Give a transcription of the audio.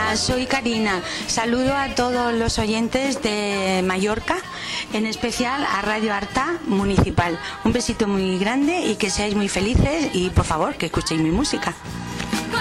Hola, soy Karina. Saludo a todos los oyentes de Mallorca, en especial a Radio Artà Municipal. Un besito muy grande y que seáis muy felices y por favor que escuchéis mi música.